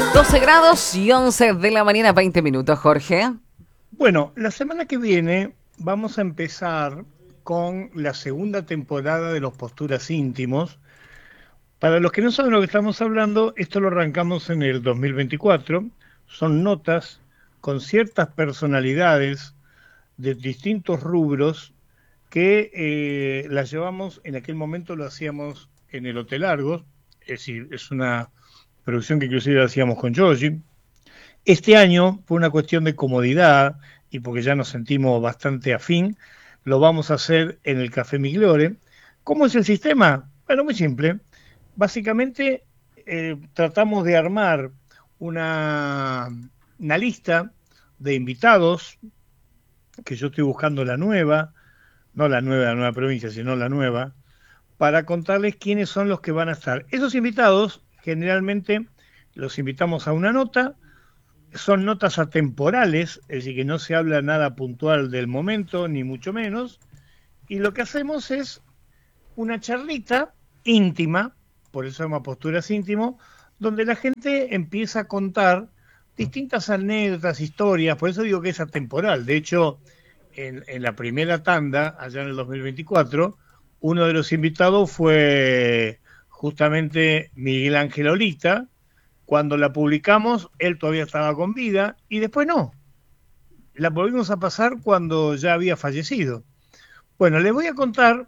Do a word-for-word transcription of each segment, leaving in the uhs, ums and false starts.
doce grados y once de la mañana, veinte minutos, Jorge. Bueno, la semana que viene vamos a empezar con la segunda temporada de los Posturas Íntimos. Para los que no saben lo que estamos hablando, esto lo arrancamos en el dos mil veinticuatro. Son notas con ciertas personalidades de distintos rubros que eh, las llevamos, en aquel momento lo hacíamos en el Hotel Argos, es decir, es una producción que inclusive la hacíamos con Yogi. Este año, por una cuestión de comodidad y porque ya nos sentimos bastante afín, lo vamos a hacer en el Café Migliore. ¿Cómo es el sistema? Bueno, muy simple. Básicamente eh, tratamos de armar una, una lista de invitados, que yo estoy buscando la nueva, no la nueva de la nueva provincia, sino la nueva, para contarles quiénes son los que van a estar. Esos invitados, generalmente, los invitamos a una nota, son notas atemporales, es decir, que no se habla nada puntual del momento, ni mucho menos, y lo que hacemos es una charlita íntima, por eso se llama Posturas Íntimos, donde la gente empieza a contar distintas anécdotas, historias, por eso digo que es atemporal. De hecho, en, en la primera tanda, allá en el dos mil veinticuatro, uno de los invitados fue justamente Miguel Ángel Olita. Cuando la publicamos, él todavía estaba con vida, y después no. La volvimos a pasar cuando ya había fallecido. Bueno, les voy a contar...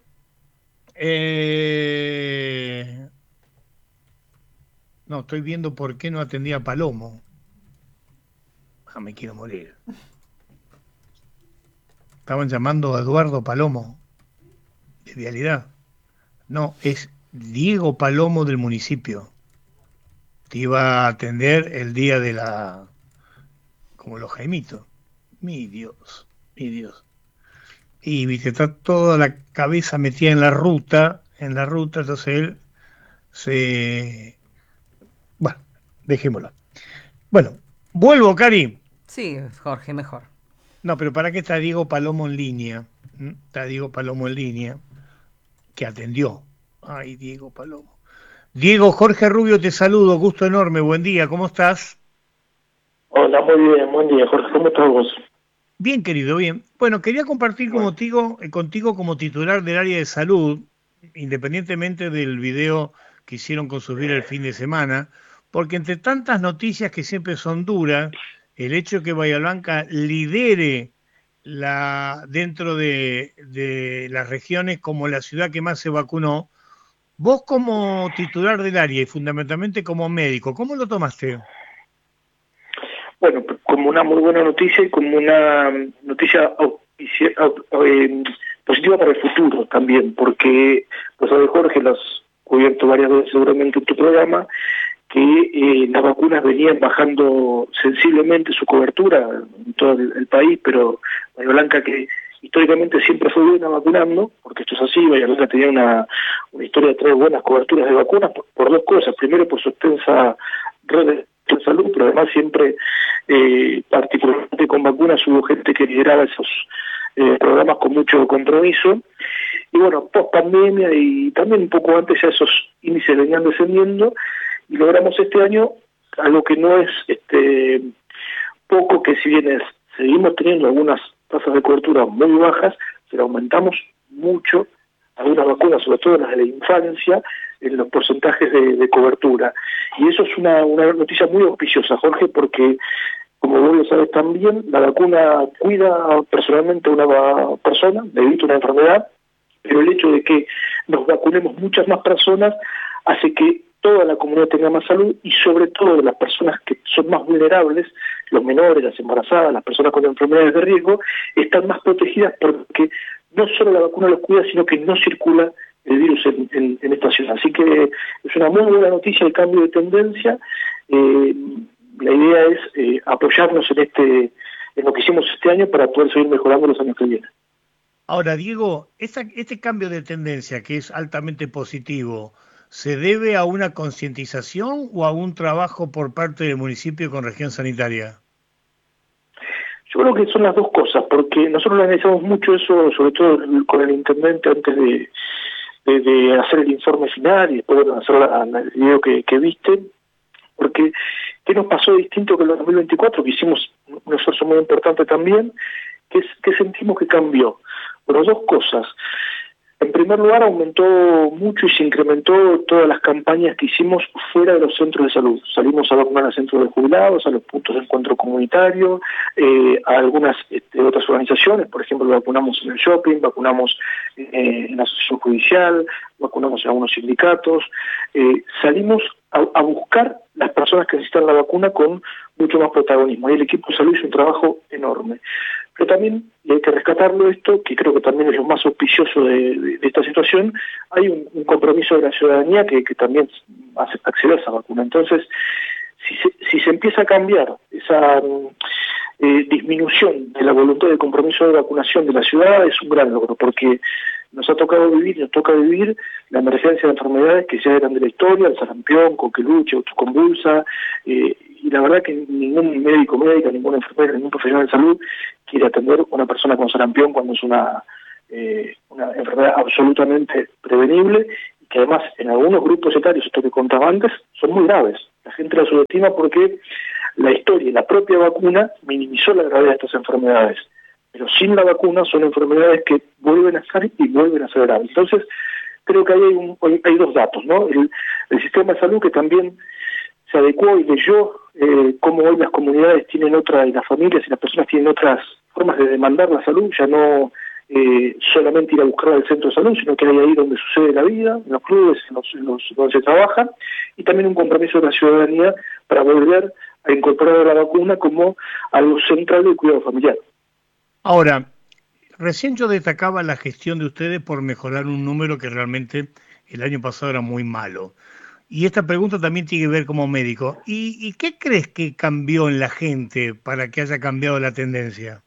Eh... No, estoy viendo por qué no atendía a Palomo. Ah, me quiero morir. Estaban llamando a Eduardo Palomo, de Vialidad. No, es Diego Palomo del municipio. Te iba a atender el día de la... como los Jaimitos. Mi Dios, mi Dios. Y viste, está toda la cabeza metida en la ruta, en la ruta, entonces él se... Bueno, dejémoslo. Bueno, vuelvo, Cari. Sí, Jorge, mejor. No, pero ¿para qué está Diego Palomo en línea? ¿Mm? Está Diego Palomo en línea, que atendió. Ay, Diego Palomo. Diego, Jorge Rubio, te saludo, gusto enorme, buen día, ¿cómo estás? Hola, muy bien, buen día, Jorge, ¿cómo estás vos? Bien, querido, bien. Bueno, quería compartir bueno. contigo, eh, contigo como titular del área de salud, independientemente del video que hicieron con subir el fin de semana, porque entre tantas noticias que siempre son duras, el hecho de que Bahía Blanca lidere la, dentro de, de las regiones como la ciudad que más se vacunó, vos como titular del área y fundamentalmente como médico, ¿cómo lo tomaste? Bueno, como una muy buena noticia y como una noticia eh, positiva para el futuro también, porque, pues sabes, Jorge, lo has cubierto varias veces seguramente en tu programa, que eh, las vacunas venían bajando sensiblemente su cobertura en todo el, el país, pero Bahía Blanca, que históricamente siempre fue buena vacunando, porque esto es así, Bahía Blanca tenía una, una historia de tres buenas coberturas de vacunas por, por dos cosas. Primero, por su extensa red de salud, pero además siempre, eh, particularmente con vacunas, hubo gente que lideraba esos eh, programas con mucho compromiso. Y bueno, post pandemia y también un poco antes ya esos índices venían descendiendo, y logramos este año algo que no es este poco, que si bien es, seguimos teniendo algunas tasas de cobertura muy bajas, pero aumentamos mucho algunas vacunas, sobre todo las de la infancia, en los porcentajes de, de cobertura. Y eso es una, una noticia muy auspiciosa, Jorge, porque, como vos lo sabes también, la vacuna cuida personalmente a una persona, evita una enfermedad, pero el hecho de que nos vacunemos muchas más personas hace que toda la comunidad tenga más salud, y sobre todo las personas que son más vulnerables, los menores, las embarazadas, las personas con enfermedades de riesgo, están más protegidas porque no solo la vacuna los cuida, sino que no circula el virus en, en, en esta ciudad. Así que es una muy buena noticia el cambio de tendencia. Eh, la idea es eh, apoyarnos en este en lo que hicimos este año para poder seguir mejorando los años que vienen. Ahora, Diego, esta, este cambio de tendencia, que es altamente positivo, ¿se debe a una concientización o a un trabajo por parte del municipio con región sanitaria? Yo creo que son las dos cosas, porque nosotros analizamos mucho eso, sobre todo con el intendente, antes de, de, de hacer el informe final y después de hacer la, el video que, que viste, porque ¿qué nos pasó distinto que en el dos mil veinticuatro? Que hicimos un esfuerzo muy importante también, que es que sentimos que cambió. Bueno, dos cosas. En primer lugar, aumentó mucho y se incrementó todas las campañas que hicimos fuera de los centros de salud. Salimos a vacunar a centros de jubilados, a los puntos de encuentro comunitario, eh, a algunas este, otras organizaciones. Por ejemplo, vacunamos en el shopping, vacunamos eh, en la asociación judicial, vacunamos en algunos sindicatos. Eh, salimos a, a buscar las personas que necesitan la vacuna con mucho más protagonismo. Y el equipo de salud hizo un trabajo enorme. Pero también, y hay que rescatarlo esto, que creo que también es lo más auspicioso de, de, de esta situación, hay un, un compromiso de la ciudadanía que, que también hace acceder a esa vacuna. Entonces, si se, si se empieza a cambiar esa eh, disminución de la voluntad de compromiso de vacunación de la ciudad, es un gran logro, porque nos ha tocado vivir, nos toca vivir la emergencia de enfermedades que ya eran de la historia, el sarampión, coqueluche, autoconvulsa, eh, y la verdad que ningún médico, médica, ninguna enfermera, ningún profesional de salud quiere atender a una persona con sarampión cuando es una, eh, una enfermedad absolutamente prevenible y que además en algunos grupos etarios, esto que contaba antes, son muy graves. La gente la subestima porque la historia y la propia vacuna minimizó la gravedad de estas enfermedades, pero sin la vacuna son enfermedades que vuelven a ser y vuelven a ser graves. Entonces, creo que ahí hay, un, hay dos datos, ¿no? El, el sistema de salud que también se adecuó y leyó eh, cómo hoy las comunidades tienen otra, y las familias y las personas tienen otras formas de demandar la salud, ya no eh, solamente ir a buscar al centro de salud, sino que hay ahí donde sucede la vida, en los clubes, en los, en los donde se trabaja, y también un compromiso de la ciudadanía para volver a incorporar la vacuna como algo central del cuidado familiar. Ahora, recién yo destacaba la gestión de ustedes por mejorar un número que realmente el año pasado era muy malo. Y esta pregunta también tiene que ver como médico. ¿Y, y qué crees que cambió en la gente para que haya cambiado la tendencia?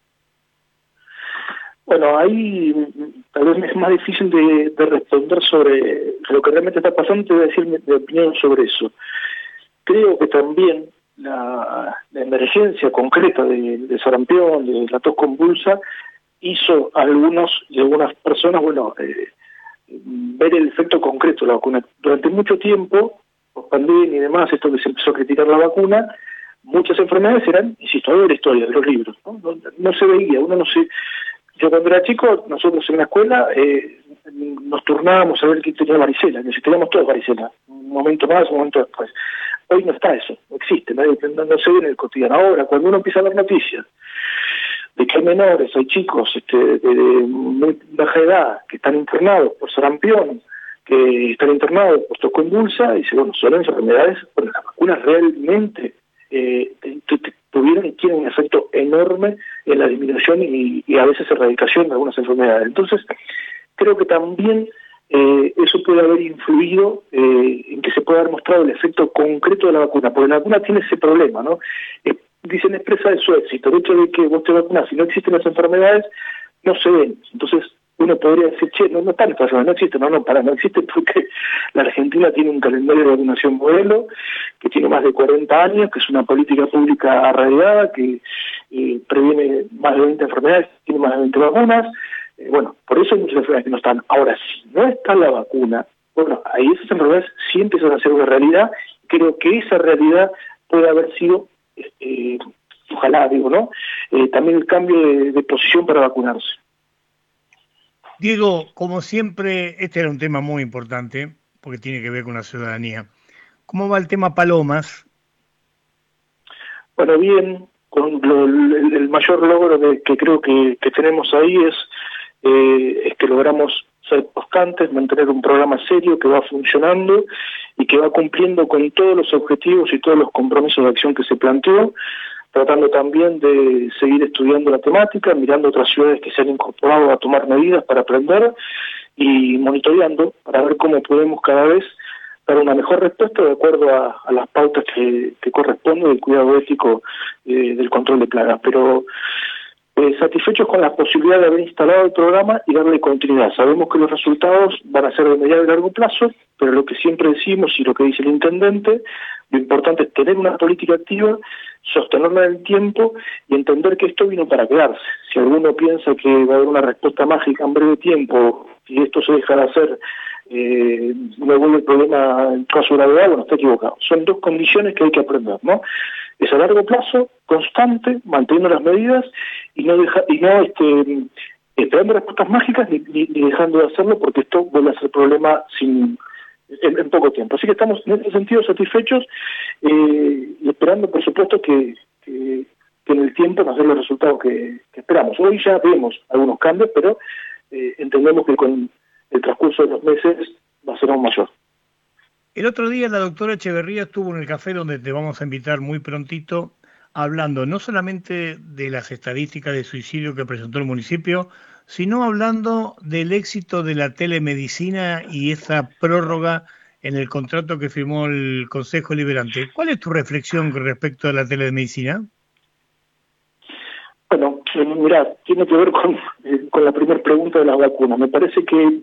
Bueno, ahí tal vez es más difícil de, de responder sobre lo que realmente está pasando. Te voy a decir mi, mi opinión sobre eso. Creo que también la, la emergencia concreta de, de sarampión, de la tos convulsa, hizo a algunos y algunas personas, bueno, eh, ver el efecto concreto de la vacuna. Durante mucho tiempo, post pandemia y demás, esto que se empezó a criticar la vacuna, muchas enfermedades eran, insisto, de la historia, de los libros, ¿no? No, no se veía, uno no se... Yo cuando era chico, nosotros en la escuela eh, nos turnábamos a ver quién tenía varicela, que si teníamos todos varicela, un momento más, un momento después. Hoy no está eso, no existe, ¿no? No, no se ve en el cotidiano. Ahora, cuando uno empieza a ver noticias de que hay menores, hay chicos este, de, de muy baja edad que están internados por sarampión, que están internados por tos convulsa, y dice, bueno, son enfermedades, bueno, las vacunas realmente eh, tuvieron y tienen un efecto enorme en la disminución y, y a veces erradicación de algunas enfermedades. Entonces, creo que también eh, eso puede haber influido eh, en que se pueda haber mostrado el efecto concreto de la vacuna, porque la vacuna tiene ese problema, ¿no? Eh, dicen expresa de su éxito, el hecho de que vos te vacunas, si no existen las enfermedades, no se ven. Entonces, uno podría decir, che, no, no están estas enfermedades, no existen, no, no, para, no existen porque la Argentina tiene un calendario de vacunación modelo que tiene más de cuarenta años, que es una política pública arraigada, que eh, previene más de veinte enfermedades, tiene más de veinte vacunas. Eh, bueno, por eso hay muchas enfermedades que no están. Ahora, si no está la vacuna, bueno, ahí esas enfermedades sí empiezan a ser una realidad. Creo que esa realidad puede haber sido, eh, ojalá, digo, ¿no? Eh, también el cambio de, de posición para vacunarse. Diego, como siempre, este era un tema muy importante, porque tiene que ver con la ciudadanía. ¿Cómo va el tema Palomas? Bueno, bien, con lo, el, el mayor logro de, que creo que, que tenemos ahí es, eh, es que logramos ser constantes, mantener un programa serio que va funcionando y que va cumpliendo con todos los objetivos y todos los compromisos de acción que se planteó, tratando también de seguir estudiando la temática, mirando otras ciudades que se han incorporado a tomar medidas para aprender y monitoreando para ver cómo podemos cada vez dar una mejor respuesta de acuerdo a, a las pautas que, que corresponden del cuidado ético eh, del control de plagas. Pero eh, satisfechos con la posibilidad de haber instalado el programa y darle continuidad. Sabemos que los resultados van a ser de mediano y largo plazo, pero lo que siempre decimos y lo que dice el intendente, lo importante es tener una política activa, sostenerla en el tiempo y entender que esto vino para quedarse. Si alguno piensa que va a haber una respuesta mágica en breve tiempo y esto se deja de hacer eh, no vuelve el problema en toda su gravedad, bueno, está equivocado. Son dos condiciones que hay que aprender, ¿no? Es a largo plazo, constante, manteniendo las medidas y no deja, y no este, esperando respuestas mágicas ni, ni, ni dejando de hacerlo, porque esto vuelve a ser problema sin en, en poco tiempo. Así que estamos en ese sentido satisfechos eh, y esperando, por supuesto, que, que, que en el tiempo nos den los resultados que, que esperamos. Hoy ya vemos algunos cambios, pero eh, entendemos que con el transcurso de los meses va a ser aún mayor. El otro día la doctora Echeverría estuvo en el café donde te vamos a invitar muy prontito, hablando no solamente de las estadísticas de suicidio que presentó el municipio, sino hablando del éxito de la telemedicina y esa prórroga en el contrato que firmó el Consejo Liberante. ¿Cuál es tu reflexión respecto a la telemedicina? Bueno, eh, mirá, tiene que ver con, eh, con la primera pregunta de las vacunas. Me parece que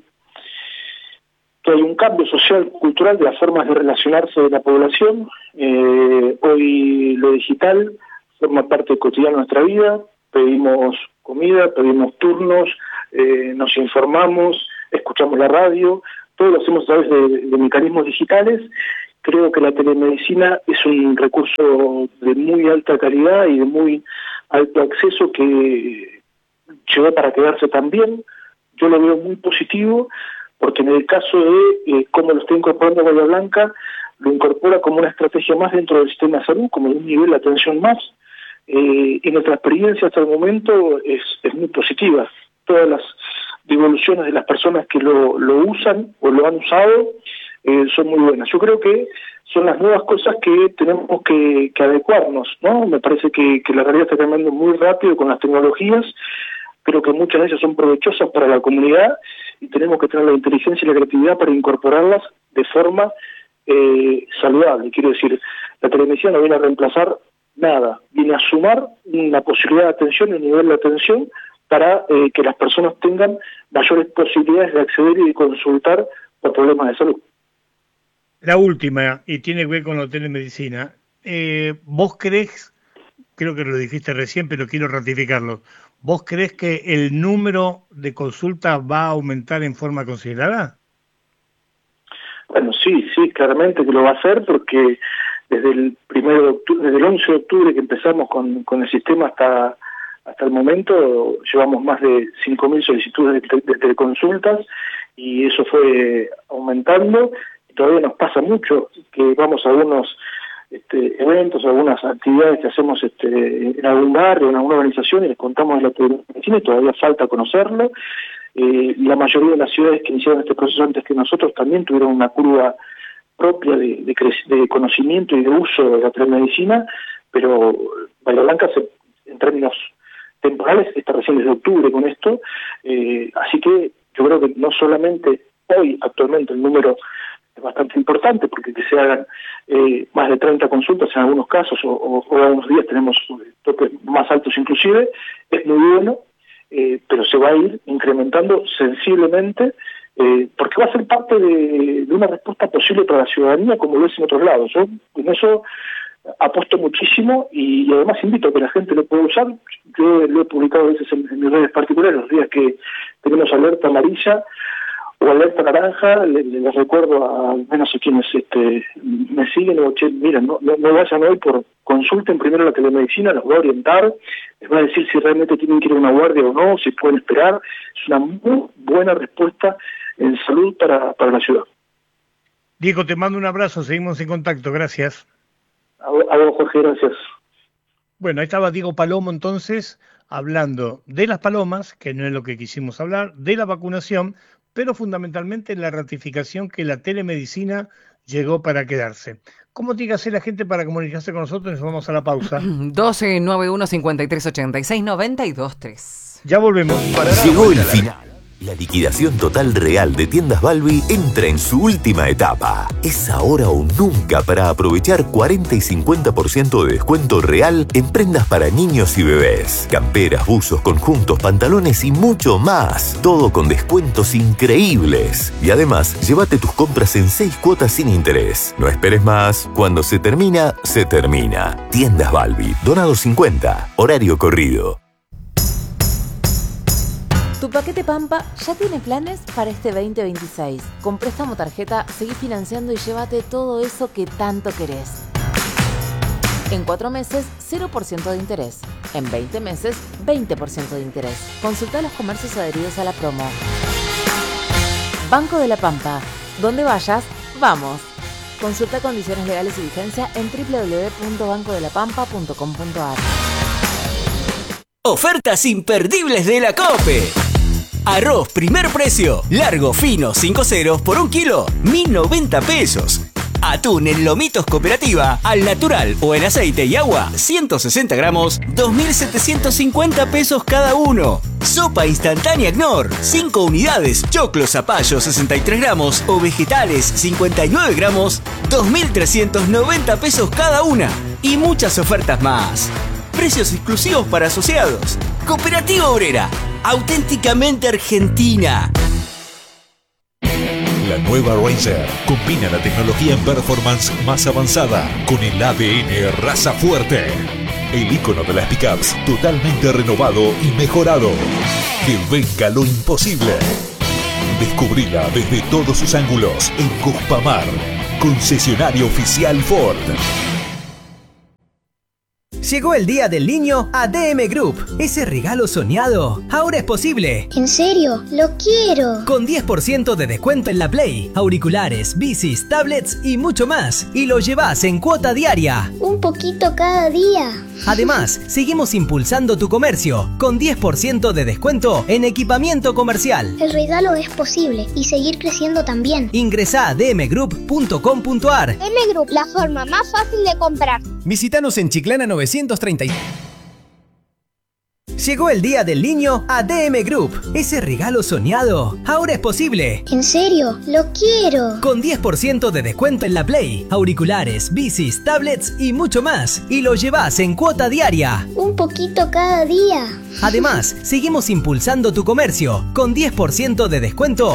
que hay un cambio social, cultural de las formas de relacionarse de la población. Eh, hoy lo digital forma parte cotidiana de nuestra vida, pedimos comida, pedimos turnos, eh, nos informamos, escuchamos la radio, todo lo hacemos a través de, de mecanismos digitales. Creo que la telemedicina es un recurso de muy alta calidad y de muy alto acceso que llegó para quedarse también. Yo lo veo muy positivo, porque en el caso de eh, cómo lo está incorporando Bahía Blanca, lo incorpora como una estrategia más dentro del sistema de salud, como un nivel de atención más, eh, y nuestra experiencia hasta el momento es, es muy positiva. Todas las devoluciones de las personas que lo, lo usan o lo han usado eh, son muy buenas. Yo creo que son las nuevas cosas que tenemos que, que adecuarnos, ¿no? Me parece que, que la realidad está cambiando muy rápido con las tecnologías. Creo que muchas de ellas son provechosas para la comunidad y tenemos que tener la inteligencia y la creatividad para incorporarlas de forma eh, saludable. Quiero decir, la telemedicina no viene a reemplazar nada, viene a sumar una posibilidad de atención y un nivel de atención para eh, que las personas tengan mayores posibilidades de acceder y de consultar por problemas de salud. La última, y tiene que ver con la telemedicina. Eh, ¿Vos crees, creo que lo dijiste recién, pero quiero ratificarlo, ¿vos crees que el número de consultas va a aumentar en forma considerada? Bueno, sí, sí, claramente que lo va a hacer, porque desde el primero de octubre, desde el once de octubre que empezamos con, con el sistema hasta hasta el momento, llevamos más de cinco mil solicitudes de, de teleconsultas y eso fue aumentando. Y todavía nos pasa mucho que vamos a algunos Este, eventos, algunas actividades que hacemos este, en algún barrio, en alguna organización, y les contamos de la telemedicina y todavía falta conocerlo. Eh, la mayoría de las ciudades que iniciaron este proceso antes que nosotros también tuvieron una curva propia de, de, de conocimiento y de uso de la telemedicina, pero Bahía Blanca, se, en términos temporales, está recién desde octubre con esto, eh, así que yo creo que no solamente hoy, actualmente, el número es bastante importante, porque que se hagan eh, más de treinta consultas en algunos casos, o, o, o algunos días tenemos toques más altos inclusive, es muy bueno, eh, pero se va a ir incrementando sensiblemente, eh, porque va a ser parte de, de una respuesta posible para la ciudadanía, como lo es en otros lados. Yo en eso apuesto muchísimo y, y además invito a que la gente lo pueda usar. Yo lo he publicado a veces en, en mis redes particulares, los días que tenemos alerta amarilla o alerta naranja, les, les recuerdo a, al menos a quienes este, me siguen, o che, miren, no, no, no vayan hoy, por consulten primero la telemedicina, los va a orientar, les va a decir si realmente tienen que ir a una guardia o no, si pueden esperar. Es una muy buena respuesta en salud para, para la ciudad. Diego, te mando un abrazo, seguimos en contacto, gracias. A, a vos, Jorge, gracias. Bueno, ahí estaba Diego Palomo entonces, hablando de las palomas, que no es lo que quisimos hablar, de la vacunación, pero fundamentalmente la ratificación que la telemedicina llegó para quedarse. ¿Cómo tiene que hacer la gente para comunicarse con nosotros? Nos vamos a la pausa. doce noventa y uno, cincuenta y tres ochenta y seis, noventa y dos tres. Ya volvemos. Llegó el final. La liquidación total real de Tiendas Balbi entra en su última etapa. Es ahora o nunca para aprovechar cuarenta y cincuenta por ciento de descuento real en prendas para niños y bebés. Camperas, buzos, conjuntos, pantalones y mucho más. Todo con descuentos increíbles. Y además, llévate tus compras en seis cuotas sin interés. No esperes más. Cuando se termina, se termina. Tiendas Balbi. Donado cincuenta. Horario corrido. Tu paquete Pampa ya tiene planes para este veinte veintiséis. Con préstamo tarjeta, seguí financiando y llévate todo eso que tanto querés. En cuatro meses, cero por ciento de interés. En veinte meses, veinte por ciento de interés. Consulta los comercios adheridos a la promo. Banco de la Pampa. Donde vayas, vamos. Consulta condiciones legales y vigencia en doble u doble u doble u punto banco de la pampa punto com punto a r. Ofertas imperdibles de la COPE. Arroz primer precio, largo fino cinco ceros por un kilo, mil noventa pesos. Atún en Lomitos Cooperativa, al natural o en aceite y agua, ciento sesenta gramos, dos mil setecientos cincuenta pesos cada uno. Sopa instantánea Knorr, cinco unidades, choclo zapallo sesenta y tres gramos o vegetales cincuenta y nueve gramos, dos mil trescientos noventa pesos cada una. Y muchas ofertas más. Precios exclusivos para asociados. Cooperativa Obrera, auténticamente argentina. La nueva Ranger combina la tecnología en performance más avanzada con el A D N raza fuerte. El icono de las pickups totalmente renovado y mejorado. Que venga lo imposible. Descubrila desde todos sus ángulos en Cuspamar, concesionario oficial Ford. Llegó el Día del Niño a D M Group. Ese regalo soñado ahora es posible. ¿En serio? ¡Lo quiero! Con diez por ciento de descuento en la Play, auriculares, bicis, tablets y mucho más. Y lo llevas en cuota diaria. Un poquito cada día. Además, seguimos impulsando tu comercio con diez por ciento de descuento en equipamiento comercial. El regalo es posible y seguir creciendo también. Ingresá a d m group punto com punto a r. D M Group, la forma más fácil de comprar. Visítanos en Chiclana novecientos treinta. Llegó el Día del Niño a D M Group. Ese regalo soñado ahora es posible. ¿En serio? ¡Lo quiero! Con diez por ciento de descuento en la Play, auriculares, bicis, tablets y mucho más. Y lo llevas en cuota diaria. Un poquito cada día. Además, seguimos impulsando tu comercio con diez por ciento de descuento